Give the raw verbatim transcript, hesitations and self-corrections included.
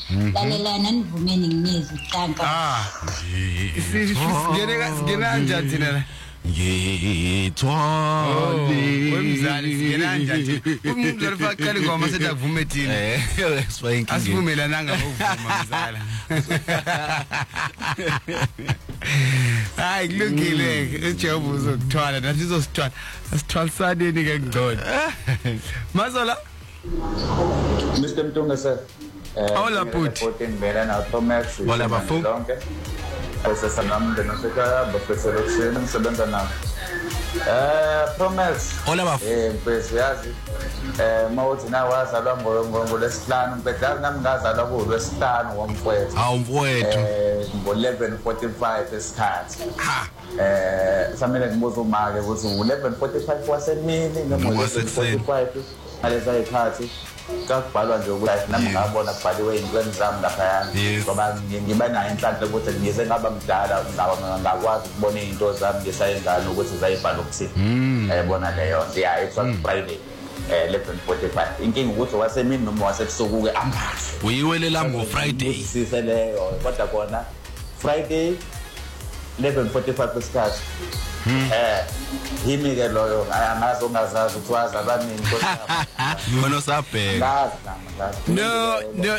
lalelana nivumeni nginizwe tanka ah Ngene ngena njani thina la? ngithwali Wemzali ngena njani? Umzali faqala ngoma sethi akuvume thina. eh sibayinkinga Asivumelananga ngokuvuma mzala. Hayi kulungile eJehova uzokuthwala nathi sizosithwala. Asithwalisaneni ke ngcono. Mazola Mister Mtunga sir. Hola Put. Ngibela na Thomas. Hola, bafu. Bese sanam de noseka bese selection sebenza na. Eh Thomas. hola bafu Eh bese yazi eh mawuthi na wazalwa ngo lesihlanu mpela nami ngazalwa ku lesihlanu womfowethu. hawu mfowethu Eh ngo eleven forty-five esikhathi. ha Eh samele ngibuza umake ukuthi u eleven forty-five wasemini noma eleven forty-five aleza ikhathi kakubhalwa nje ukuthi nami ngabona kubhaliwe izintweni zami lapha ngoba ngiba nayo inhlanhla ukuthi ngize ngaba mdala ngakwazi ukubona izinto zami ngesayenzana ukuthi zayibhala ukuthini ayibona leyo yeah it's on Friday eleven forty-five inkinga ukuthi wasemini noma wasebusuku ke ambazi uyiwelela ngo Friday siseleyo kodwa kona Friday eleven forty-five esikhathi eh yimi ke loyo angazi ungazazi ukuthi wazalwa nini kodwa bona sabheka ngazi ngazi No, no.